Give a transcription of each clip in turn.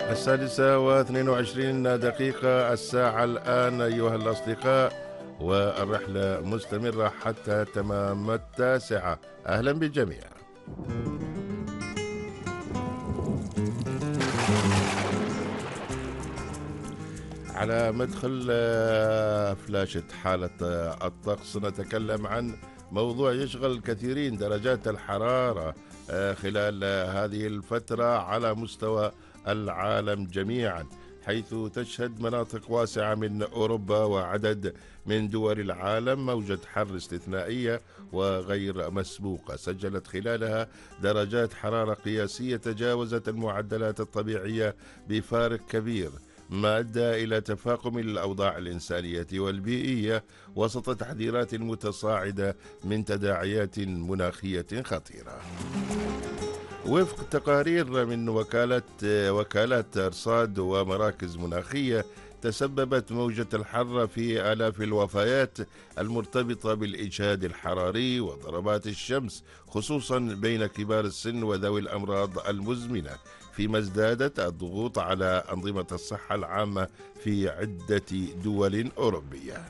6:22 الساعة الآن أيها الأصدقاء، والرحلة مستمرة حتى تمام 9. أهلا بالجميع. على مدخل فلاشة حالة الطقس نتكلم عن موضوع يشغل الكثيرين: درجات الحرارة خلال هذه الفترة على مستوى العالم جميعا، حيث تشهد مناطق واسعة من أوروبا وعدد من دول العالم موجة حر استثنائية وغير مسبوقة، سجلت خلالها درجات حرارة قياسية تجاوزت المعدلات الطبيعية بفارق كبير، ما أدى إلى تفاقم الأوضاع الإنسانية والبيئية وسط تحذيرات متصاعدة من تداعيات مناخية خطيرة. وفق تقارير من وكالات أرصاد ومراكز مناخية، تسببت موجة الحر في آلاف الوفيات المرتبطة بالإجهاد الحراري وضربات الشمس، خصوصا بين كبار السن وذوي الأمراض المزمنة، فيما ازدادت الضغوط على أنظمة الصحة العامة في عدة دول أوروبية.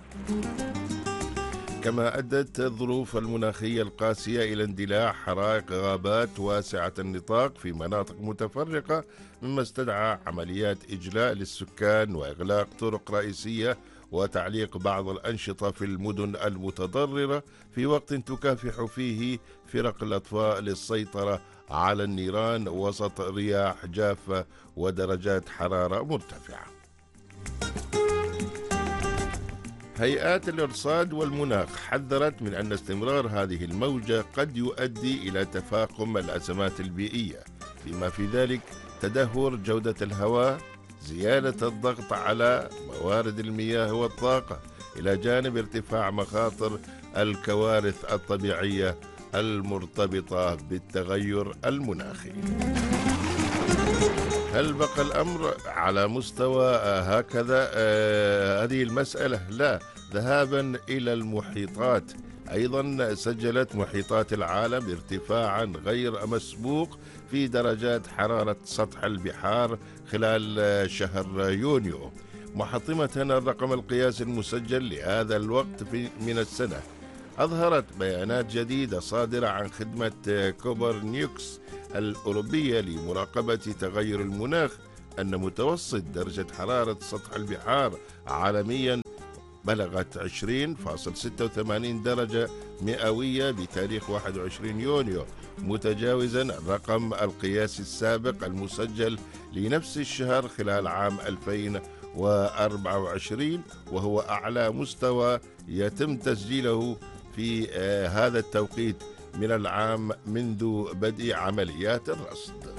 كما أدت الظروف المناخية القاسية إلى اندلاع حرائق غابات واسعة النطاق في مناطق متفرقة، مما استدعى عمليات إجلاء للسكان وإغلاق طرق رئيسية وتعليق بعض الأنشطة في المدن المتضررة، في وقت تكافح فيه فرق الأطفاء للسيطرة على النيران وسط رياح جافة ودرجات حرارة مرتفعة. هيئات الإرصاد والمناخ حذرت من أن استمرار هذه الموجة قد يؤدي إلى تفاقم الأزمات البيئية، بما في ذلك تدهور جودة الهواء، زيادة الضغط على موارد المياه والطاقة، إلى جانب ارتفاع مخاطر الكوارث الطبيعية المرتبطة بالتغير المناخي. هل بقى الأمر على مستوى هكذا هذه المسألة؟ لا، ذهابا إلى المحيطات. أيضا سجلت محيطات العالم ارتفاعا غير مسبوق في درجات حرارة سطح البحار خلال شهر يونيو، محطمة الرقم القياسي المسجل لهذا الوقت من السنة. أظهرت بيانات جديدة صادرة عن خدمة كوبرنيكوس الأوروبية لمراقبة تغير المناخ أن متوسط درجة حرارة سطح البحار عالميا بلغت 20.86 درجة مئوية بتاريخ 21 يونيو، متجاوزا الرقم القياسي السابق المسجل لنفس الشهر خلال عام 2024، وهو أعلى مستوى يتم تسجيله في هذا التوقيت من العام منذ بدء عمليات الرصد.